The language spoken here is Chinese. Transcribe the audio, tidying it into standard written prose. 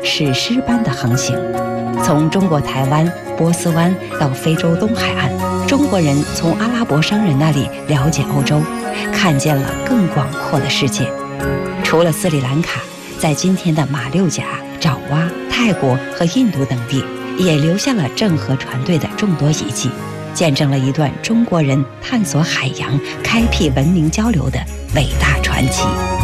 史诗般的航行。从中国台湾、波斯湾到非洲东海岸，中国人从阿拉伯商人那里了解欧洲，看见了更广阔的世界。除了斯里兰卡，在今天的马六甲、爪哇、泰国和印度等地，也留下了郑和船队的众多遗迹，见证了一段中国人探索海洋、开辟文明交流的伟大传奇。